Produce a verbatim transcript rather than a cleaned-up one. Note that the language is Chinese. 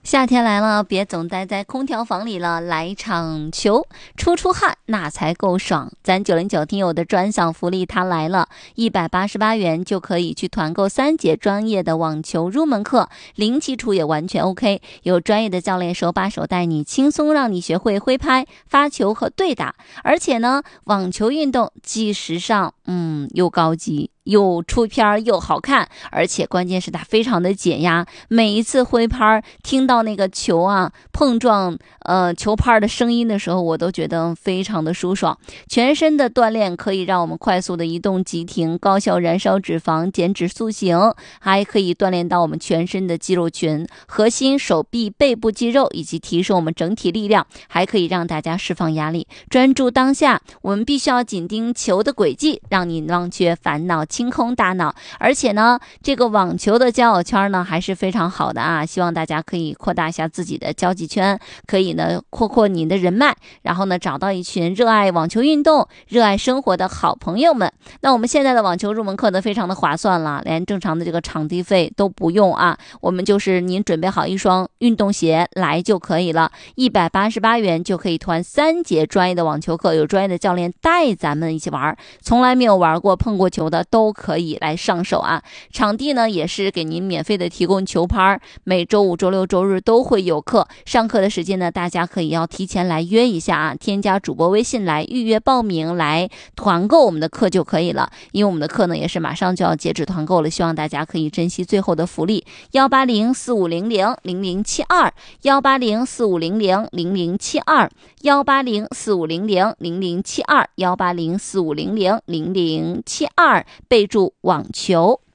夏天来了，别总待在空调房里了，来场球，出出汗，那才够爽。咱九零九听友的专享福利它来了，一百八十八元就可以去团购三节专业的网球入门课，零基础也完全 OK， 有专业的教练手把手带你，轻松让你学会挥拍、发球和对打。而且呢，网球运动既时尚，嗯，又高级。又出片又好看，而且关键是它非常的解压。每一次挥拍，听到那个球啊碰撞呃球拍的声音的时候，我都觉得非常的舒爽。全身的锻炼可以让我们快速的移动急停，高效燃烧脂肪，减脂塑形，还可以锻炼到我们全身的肌肉群、核心、手臂、背部肌肉，以及提升我们整体力量，还可以让大家释放压力，专注当下。我们必须要紧盯球的轨迹，让你忘却烦恼，清空大脑。而且呢，这个网球的交友圈呢还是非常好的啊，希望大家可以扩大一下自己的交际圈，可以呢扩扩你的人脉，然后呢找到一群热爱网球运动、热爱生活的好朋友们。那我们现在的网球入门课呢非常的划算了，连正常的这个场地费都不用啊，我们就是您准备好一双运动鞋来就可以了，一百八十八元就可以团三节专业的网球课，有专业的教练带咱们一起玩，从来没有玩过碰过球的都可以来上手啊。场地呢也是给您免费的提供球拍，每周五、周六、周日都会有课，上课的时间呢大家可以要提前来约一下啊，添加主播微信来预约报名，来团购我们的课就可以了。因为我们的课呢也是马上就要截止团购了，希望大家可以珍惜最后的福利。幺八零四五零零零零七二，幺八零四五零零零零七二，幺八零四五零零零零七二，幺八零四五零零零零七二，备注网球。